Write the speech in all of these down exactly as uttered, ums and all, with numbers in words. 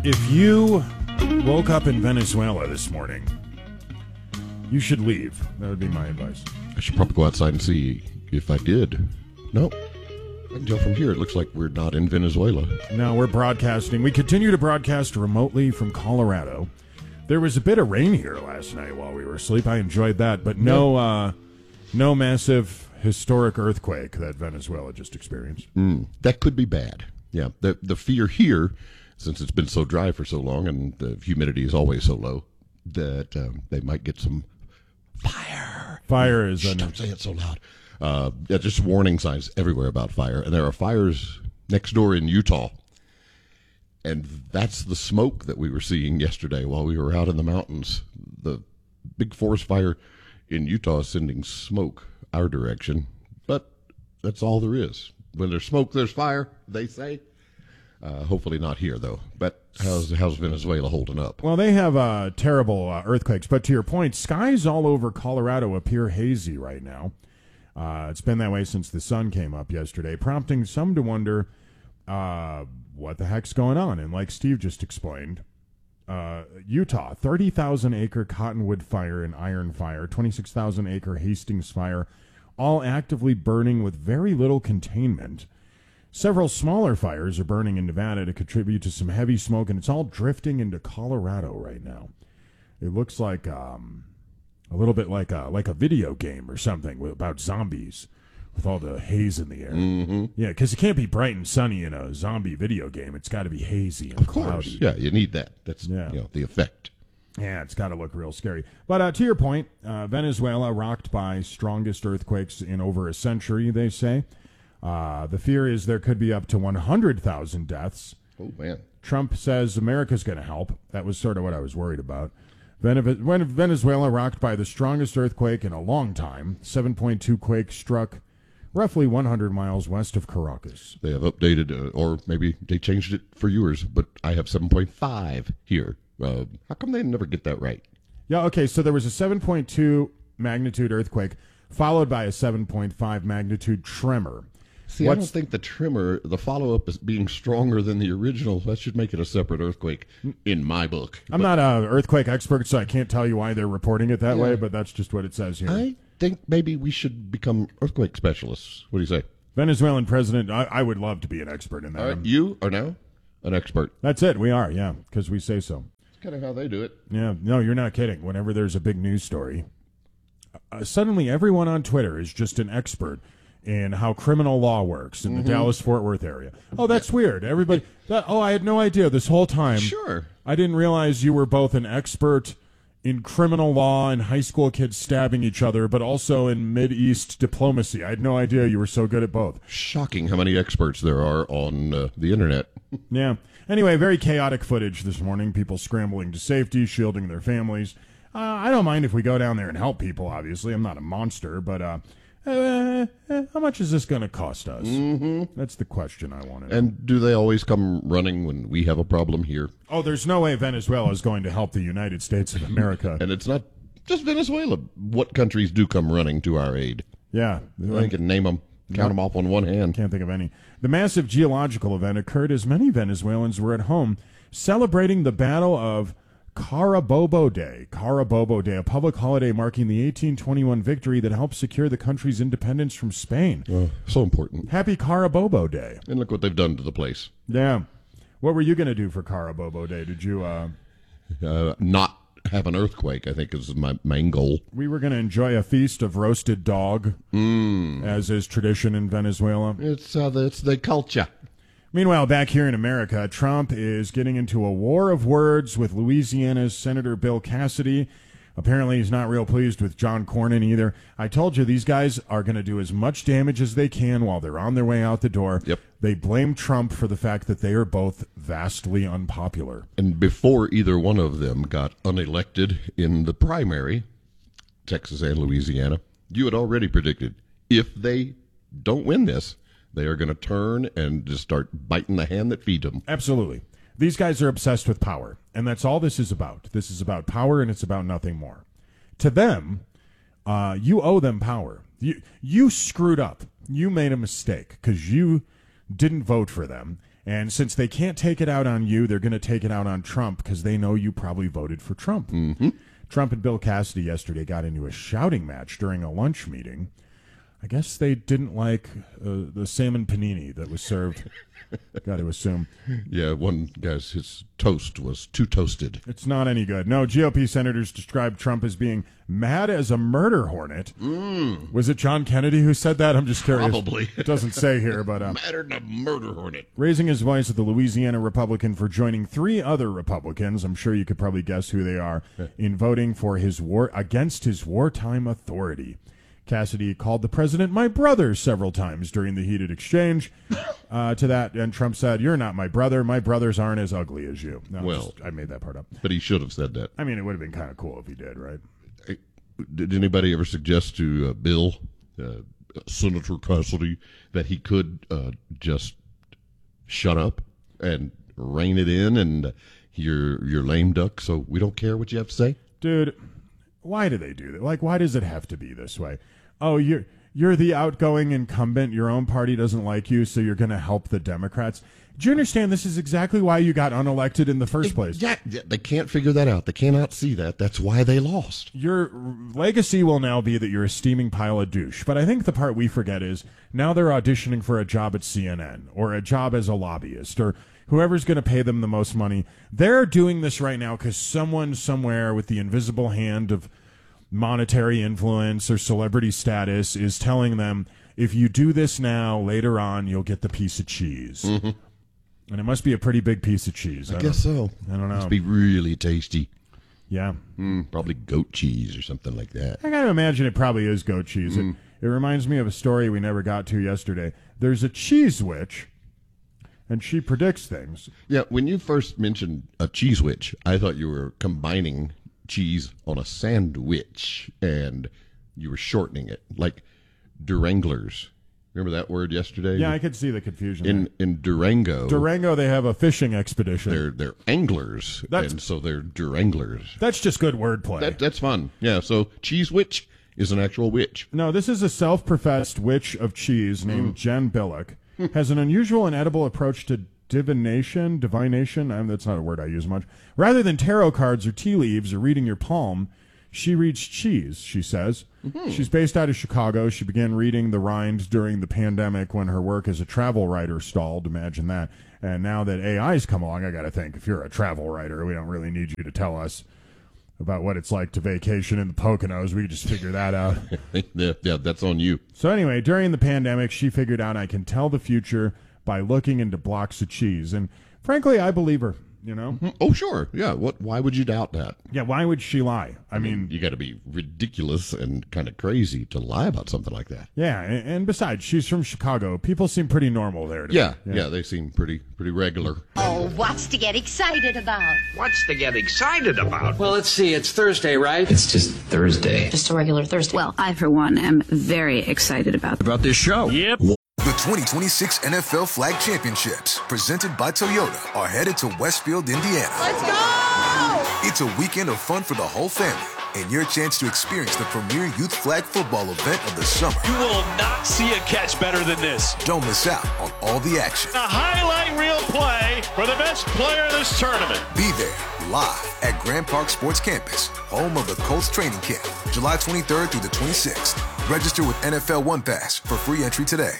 If you woke up in Venezuela this morning, you should leave. That would be my advice. I should probably go outside and see if I did. No. I can tell from here it looks like we're not in Venezuela. No, we're broadcasting. We continue to broadcast remotely from Colorado. There was a bit of rain here last night while we were asleep. I enjoyed that, but no uh, no massive historic earthquake that Venezuela just experienced. Mm, that could be bad. Yeah, the the fear here, since it's been so dry for so long and the humidity is always so low, that um, they might get some fire. Fire is... Shh, an... don't say it so loud. Uh, yeah, just warning signs everywhere about fire. And there are fires next door in Utah. And that's the smoke that we were seeing yesterday while we were out in the mountains. The big forest fire in Utah is sending smoke our direction. But that's all there is. When there's smoke, there's fire, they say. Uh, hopefully not here, though. But how's, how's Venezuela holding up? Well, they have uh, terrible uh, earthquakes. But to your point, skies all over Colorado appear hazy right now. Uh, it's been that way since the sun came up yesterday, prompting some to wonder uh, what the heck's going on. And like Steve just explained, uh, Utah, thirty thousand acre Cottonwood fire and Iron Fire, twenty-six thousand acre Hastings fire, all actively burning with very little containment. Several smaller fires are burning in Nevada to contribute to some heavy smoke, and it's all drifting into Colorado right now. It looks like... Um, A little bit like a like a video game or something with, about zombies with all the haze in the air. Mm-hmm. Yeah, because it can't be bright and sunny in a zombie video game. It's got to be hazy and Of cloudy. course. Yeah, you need that. That's Yeah. you know, the effect. Yeah, it's got to look real scary. But uh, to your point, uh, Venezuela rocked by strongest earthquakes in over a century, they say. Uh, the fear is there could be up to one hundred thousand deaths. Oh, man. Trump says America's going to help. That was sort of what I was worried about. Venezuela rocked by the strongest earthquake in a long time. seven point two quake struck roughly one hundred miles west of Caracas. They have updated, uh, or maybe they changed it for yours, but I have seven point five here. Uh, how come they never get that right? Yeah, okay, so there was a seven point two magnitude earthquake followed by a seven point five magnitude tremor. See, What's, I don't think the tremor, the follow-up is being stronger than the original. That should make it a separate earthquake in my book. I'm but, not an earthquake expert, so I can't tell you why they're reporting it that yeah. way, but that's just what it says here. I think maybe we should become earthquake specialists. What do you say? Venezuelan president, I, I would love to be an expert in that. All right, you are now an expert. That's it. We are, yeah, because we say so. That's kind of how they do it. Yeah, no, you're not kidding. Whenever there's a big news story, uh, suddenly everyone on Twitter is just an expert in how criminal law works in the mm-hmm. Dallas-Fort Worth area. Oh, that's weird. Everybody, that, oh, I had no idea this whole time. Sure. I didn't realize you were both an expert in criminal law and high school kids stabbing each other, but also in Mideast diplomacy. I had no idea you were so good at both. Shocking how many experts there are on uh, the internet. Yeah. Anyway, very chaotic footage this morning. People scrambling to safety, shielding their families. Uh, I don't mind if we go down there and help people, obviously. I'm not a monster, but... Uh, Uh, uh, how much is this going to cost us? Mm-hmm. That's the question I want to know. And do they always come running when we have a problem here? Oh, there's no way Venezuela is going to help the United States of America. And it's not just Venezuela. What countries do come running to our aid? Yeah. I can name them, count them off on one hand. Can't think of any. The massive geological event occurred as many Venezuelans were at home celebrating the Battle of Carabobo Day. Carabobo Day, a public holiday marking the eighteen twenty-one victory that helped secure the country's independence from Spain. Oh, so important. Happy Carabobo Day. And look what they've done to the place. Yeah. What were you going to do for Carabobo Day? Did you... Uh... Uh, not have an earthquake, I think, is my main goal. We were going to enjoy a feast of roasted dog, mm. as is tradition in Venezuela. It's, uh, the, it's the culture. Meanwhile, back here in America, Trump is getting into a war of words with Louisiana's Senator Bill Cassidy. Apparently, he's not real pleased with John Cornyn either. I told you, these guys are going to do as much damage as they can while they're on their way out the door. Yep. They blame Trump for the fact that they are both vastly unpopular. And before either one of them got unelected in the primary, Texas and Louisiana, you had already predicted, if they don't win this, they are going to turn and just start biting the hand that feeds them. Absolutely. These guys are obsessed with power, and that's all this is about. This is about power, and it's about nothing more. To them, uh, you owe them power. You, you screwed up. You made a mistake because you didn't vote for them, And since they can't take it out on you, they're going to take it out on Trump because they know you probably voted for Trump. Mm-hmm. Trump and Bill Cassidy yesterday got into a shouting match during a lunch meeting. I guess they didn't like uh, the salmon panini that was served. Got to assume. Yeah, one guy's his toast was too toasted. It's not any good. No, G O P senators described Trump as being mad as a murder hornet. Mm. Was it John Kennedy who said that? I'm just curious. Probably. It doesn't say here, but uh, Madder than a murder hornet. Raising his voice at the Louisiana Republican for joining three other Republicans, I'm sure you could probably guess who they are, in voting for his war against his wartime authority. Cassidy called the president my brother several times during the heated exchange uh, to that, and Trump said, "You're not my brother. My brothers aren't as ugly as you." No, well, just, I made that part up. But he should have said that. I mean, it would have been kind of cool if he did, right? Did anybody ever suggest to uh, Bill, uh, Senator Cassidy, that he could uh, just shut up and rein it in and uh, you're, you're lame duck, so we don't care what you have to say? Dude, why do they do that? Like, why does it have to be this way? Oh, you're you're the outgoing incumbent. Your own party doesn't like you, so you're going to help the Democrats. Do you understand this is exactly why you got unelected in the first place? Yeah, they can't figure that out. They cannot see that. That's why they lost. Your legacy will now be that you're a steaming pile of douche. But I think the part we forget is now they're auditioning for a job at C N N or a job as a lobbyist or whoever's going to pay them the most money. They're doing this right now because someone somewhere with the invisible hand of monetary influence or celebrity status is telling them, if you do this now, later on, you'll get the piece of cheese. Mm-hmm. And it must be a pretty big piece of cheese. I, I guess so. I don't know. Must be really tasty. Yeah. Mm, probably goat cheese or something like that. I gotta imagine it probably is goat cheese. Mm. It, it reminds me of a story we never got to yesterday. There's a cheese witch, and she predicts things. Yeah, when you first mentioned a cheese witch, I thought you were combining cheese on a sandwich, and you were shortening it, like Duranglers. Remember that word yesterday? Yeah, I could see the confusion. In there. in Durango, Durango, they have a fishing expedition. they're they're anglers, That's- and so they're Duranglers. That's just good wordplay. That that's fun. Yeah. So cheese witch is an actual witch. No, this is a self-professed witch of cheese named Jen Billick. Has an unusual and edible approach to divination, divination. I mean, that's not a word I use much. Rather than tarot cards or tea leaves or reading your palm, she reads cheese, she says. Mm-hmm. She's based out of Chicago. She began reading the rind during the pandemic when her work as a travel writer stalled. Imagine that. And now that A I's come along, I got to think, if you're a travel writer, we don't really need you to tell us about what it's like to vacation in the Poconos. We could just figure that out. yeah, yeah, that's on you. So anyway, during the pandemic, she figured out I can tell the future by looking into blocks of cheese. And frankly, I believe her, you know? Oh, sure. Yeah. What? Why would you doubt that? Yeah, why would she lie? I, I mean, mean, you got to be ridiculous and kind of crazy to lie about something like that. Yeah, and, and besides, she's from Chicago. People seem pretty normal there. To yeah, me. yeah, they seem pretty pretty regular. Oh, what's to get excited about? What's to get excited about? Well, let's see. It's Thursday, right? It's just Thursday. Just a regular Thursday. Well, I, for one, am very excited about About this show. Yep. The twenty twenty-six N F L Flag Championships, presented by Toyota, are headed to Westfield, Indiana. Let's go! It's a weekend of fun for the whole family and your chance to experience the premier youth flag football event of the summer. You will not see a catch better than this. Don't miss out on all the action. A highlight reel play for the best player of this tournament. Be there live at Grand Park Sports Campus, home of the Colts training camp, July twenty-third through the twenty-sixth. Register with N F L One Pass for free entry today.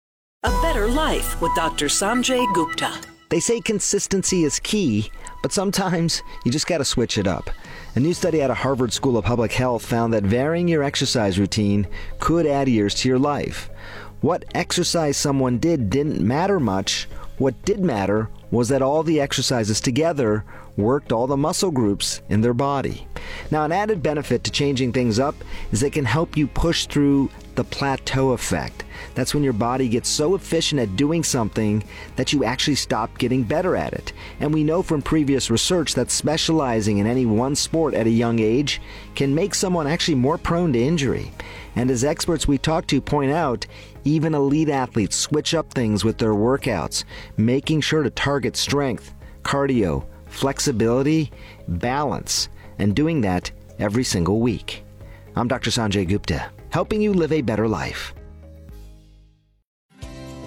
A better life with Doctor Sanjay Gupta. They say consistency is key, but sometimes you just got to switch it up. A new study out of Harvard School of Public Health found that varying your exercise routine could add years to your life. What exercise someone did didn't matter much. What did matter was that all the exercises together worked all the muscle groups in their body. Now, an added benefit to changing things up is it can help you push through the plateau effect. That's when your body gets so efficient at doing something that you actually stop getting better at it. And we know from previous research that specializing in any one sport at a young age can make someone actually more prone to injury. And as experts we talk to point out, even elite athletes switch up things with their workouts, making sure to target strength, cardio, flexibility, balance, and doing that every single week. I'm Doctor Sanjay Gupta, helping you live a better life.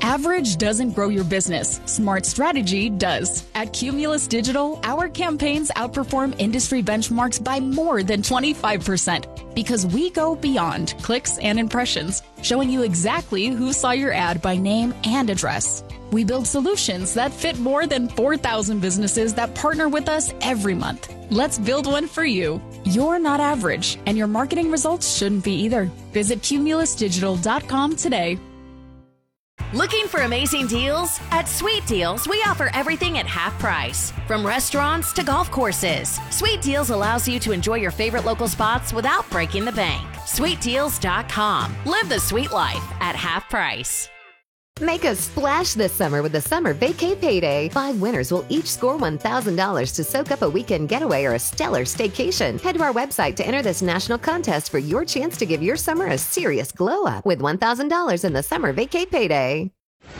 Average doesn't grow your business. Smart strategy does. At Cumulus Digital, our campaigns outperform industry benchmarks by more than twenty-five percent because we go beyond clicks and impressions, showing you exactly who saw your ad by name and address. We build solutions that fit more than four thousand businesses that partner with us every month. Let's build one for you. You're not average, and your marketing results shouldn't be either. Visit cumulus digital dot com today. Looking for amazing deals? At Sweet Deals, we offer everything at half price. From restaurants to golf courses, Sweet Deals allows you to enjoy your favorite local spots without breaking the bank. sweet deals dot com. Live the sweet life at half price. Make a splash this summer with the Summer Vacay Payday. Five winners will each score one thousand dollars to soak up a weekend getaway or a stellar staycation. Head to our website to enter this national contest for your chance to give your summer a serious glow up with one thousand dollars in the Summer Vacay Payday.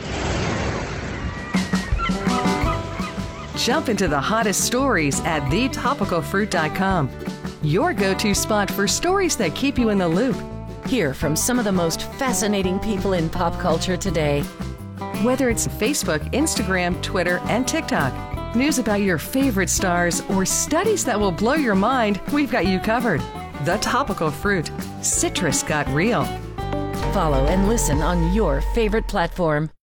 Jump into the hottest stories at the topical fruit dot com. Your go-to spot for stories that keep you in the loop. Hear from some of the most fascinating people in pop culture today. Whether it's Facebook, Instagram, Twitter, and TikTok, news about your favorite stars, or studies that will blow your mind, we've got you covered. The Topical Fruit. Citrus got real. Follow and listen on your favorite platform.